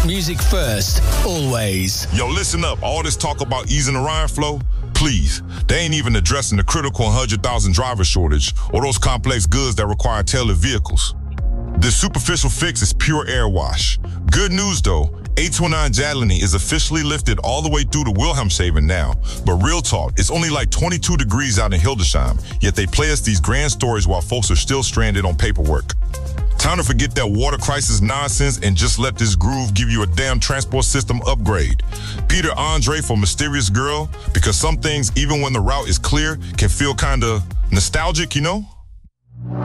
Music first, always. Yo, listen up. All this talk about easing the Ryan flow, please. They ain't even addressing the critical 100,000 driver shortage or those complex goods that require tailored vehicles. This superficial fix is pure air wash. Good news though, 829 Jadlini is officially lifted all the way through to Wilhelmshaven now. But real talk, it's only like 22 degrees out in Hildesheim, yet they play us these grand stories while folks are still stranded on paperwork. Time to forget that water crisis nonsense and just let this groove give you a damn transport system upgrade. Peter Andre for Mysterious Girl, because some things, even when the route is clear, can feel kinda nostalgic, you know?